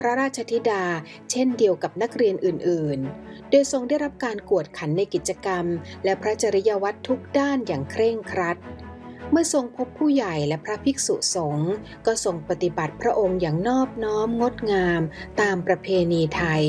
พระราชธิดาเช่นเดียวกับนักเรียนอื่นๆโดยทรงได้รับการกวดขันในกิจกรรมและพระจริยวัตรทุกด้านอย่างเคร่งครัดเมื่อทรงพบผู้ใหญ่และพระภิกษุสงฆ์ก็ทรงปฏิบัติพระองค์อย่างนอบน้อมงดงามตามประเพณีไทย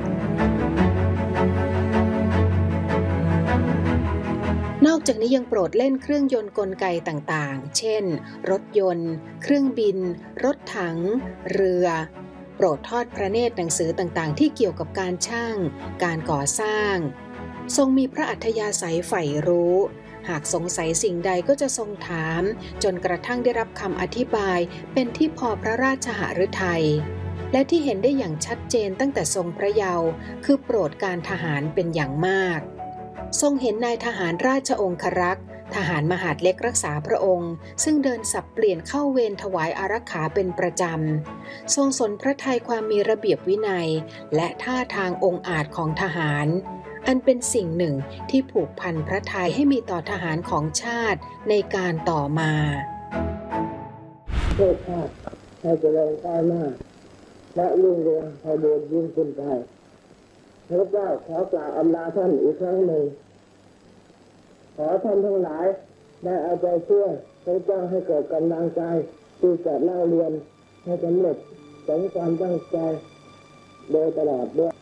นอกจากนี้ยังโปรดเล่นเครื่องยนต์กลไกต่างๆเช่นรถยนต์เครื่องบินรถถังเรือโปรดทอดพระเนตรหนังสือต่างๆที่เกี่ยวกับการช่างการก่อสร้างทรงมีพระอัธยาศัยใฝ่รู้หากสงสัยสิ่งใดก็จะทรงถามจนกระทั่งได้รับคำอธิบายเป็นที่พอพระราชหฤทัยและที่เห็นได้อย่างชัดเจนตั้งแต่ทรงพระเยาว์คือโปรดการทหารเป็นอย่างมากทรงเห็นนายทหารราชองครักษ์ทหารมหาดเล็กรักษาพระองค์ซึ่งเดินสับเปลี่ยนเข้าเวรถวายอารักขาเป็นประจำทรงสนพระทัยความมีระเบียบวินัยและท่าทางองอาจของทหารอันเป็นสิ่งหนึ่งที่ผูกพันพระทัยให้มีต่อทหารของชาติในการต่อมาเพื่อชาติให้เจริญก้าวหน้าและรุ่งเรืองไพบูลย์ยิ่งขึ้นไปพระเจ้าขอกล่าวอำลาท่านอีกครั้งหนึ่งขอท่านทั้งหลายได้เอาใจช่วยพระเจ้าให้เกิดกำลังใจที่จะเล่าเรียนให้สำเร็จสมความตั้งใจโดยตลอดด้วย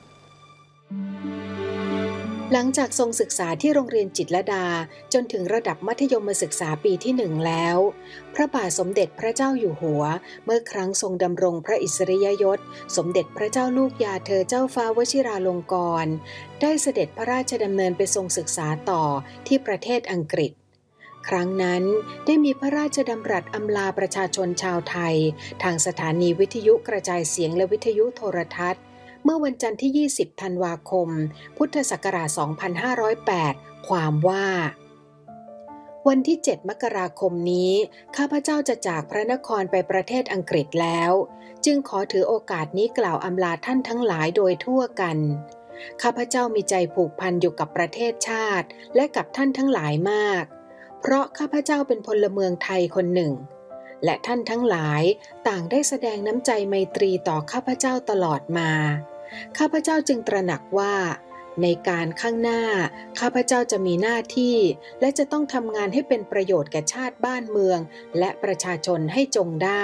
หลังจากทรงศึกษาที่โรงเรียนจิตรลดาจนถึงระดับมัธยมศึกษาปีที่1แล้วพระบาทสมเด็จพระเจ้าอยู่หัวเมื่อครั้งทรงดำรงพระอิสริยยศสมเด็จพระเจ้าลูกยาเธอเจ้าฟ้าวชิราลงกรณ์ได้เสด็จพระราชดำเนินไปทรงศึกษาต่อที่ประเทศอังกฤษครั้งนั้นได้มีพระราชดำรัสอำลาประชาชนชาวไทยทางสถานีวิทยุกระจายเสียงและวิทยุโทรทัศน์เมื่อวันจันทร์ที่20ธันวาคมพุทธศักราช2508ความว่าวันที่7มกราคมนี้ข้าพเจ้าจะจากพระนครไปประเทศอังกฤษแล้วจึงขอถือโอกาสนี้กล่าวอำลาท่านทั้งหลายโดยทั่วกันข้าพเจ้ามีใจผูกพันอยู่กับประเทศชาติและกับท่านทั้งหลายมากเพราะข้าพเจ้าเป็นพลเมืองไทยคนหนึ่งและท่านทั้งหลายต่างได้แสดงน้ำใจไมตรีต่อข้าพเจ้าตลอดมาข้าพเจ้าจึงตระหนักว่าในการข้างหน้าข้าพเจ้าจะมีหน้าที่และจะต้องทำงานให้เป็นประโยชน์แก่ชาติบ้านเมืองและประชาชนให้จงได้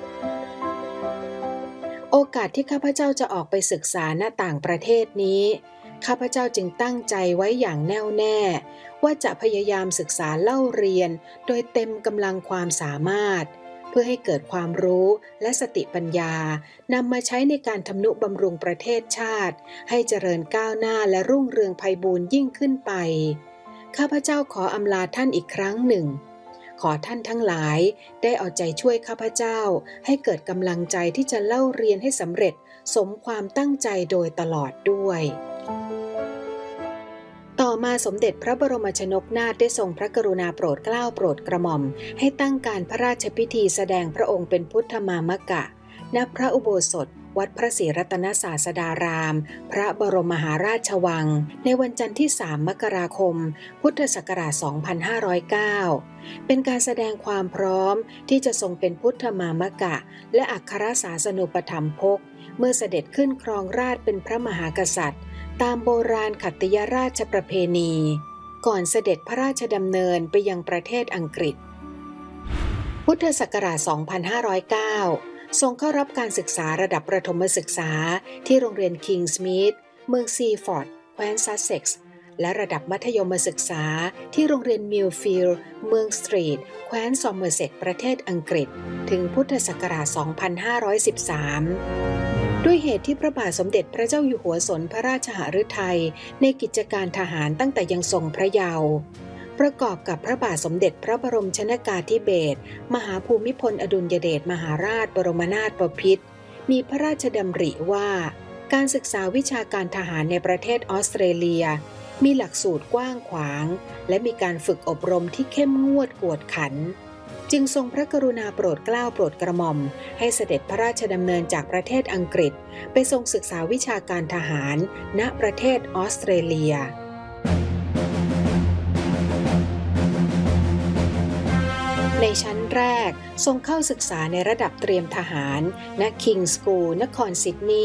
โอกาสที่ข้าพเจ้าจะออกไปศึกษาณต่างประเทศนี้ข้าพเจ้าจึงตั้งใจไว้อย่างแน่วแน่ว่าจะพยายามศึกษาเล่าเรียนโดยเต็มกำลังความสามารถเพื่อให้เกิดความรู้และสติปัญญานำมาใช้ในการทำนุบำรุงประเทศชาติให้เจริญก้าวหน้าและรุ่งเรืองไพบูลย์ยิ่งขึ้นไปข้าพเจ้าขออำลาท่านอีกครั้งหนึ่งขอท่านทั้งหลายได้เอาใจช่วยข้าพเจ้าให้เกิดกำลังใจที่จะเล่าเรียนให้สำเร็จสมความตั้งใจโดยตลอดด้วยต่อมาสมเด็จพระบรมชนกนาถได้ทรงพระกรุณาโปรดเกล้าโปรดกระหม่อมให้ตั้งการพระราชพิธีแสดงพระองค์เป็นพุทธมามกะณพระอุโบสถวัดพระศรีรัตนศาสดารามพระบรมมหาราชวังในวันจันทร์ที่3มกราคมพุทธศักราช2509เป็นการแสดงความพร้อมที่จะทรงเป็นพุทธมามกะและอัครศาสนูปถัมภกเมื่อเสด็จขึ้นครองราชย์เป็นพระมหากษัตริย์ตามโบราณขัตติยราชประเพณีก่อนเสด็จพระราชดำเนินไปยังประเทศอังกฤษพุทธศักราช2509ทรงเข้ารับการศึกษาระดับประถมศึกษาที่โรงเรียนคิงส์มีธเมืองซีฟอร์ดแคว้นซัสเซ็กซ์และระดับมัธยมศึกษาที่โรงเรียนมิลฟิลด์เมืองสตรีทแคว้นซอมเมอร์เซตประเทศอังกฤษถึงพุทธศักราช2513ด้วยเหตุที่พระบาทสมเด็จพระเจ้าอยู่หัวสนพระราชหฤทัยในกิจการทหารตั้งแต่ยังทรงพระเยาว์ประกอบกับพระบาทสมเด็จพระบรมชนกาธิเบศรมหาภูมิพลอดุลยเดชมหาราชบรมนาถบพิตรมีพระราชดำริว่าการศึกษาวิชาการทหารในประเทศออสเตรเลียมีหลักสูตรกว้างขวางและมีการฝึกอบรมที่เข้มงวดกวดขันจึงทรงพระกรุณาโปรดเกล้าโปรดกระหม่อมให้เสด็จพระราชดำเนินจากประเทศอังกฤษไปทรงศึกษาวิชาการทหารณประเทศออสเตรเลียในชั้นแรกทรงเข้าศึกษาในระดับเตรียมทหารณ King's School นครซิดนีย์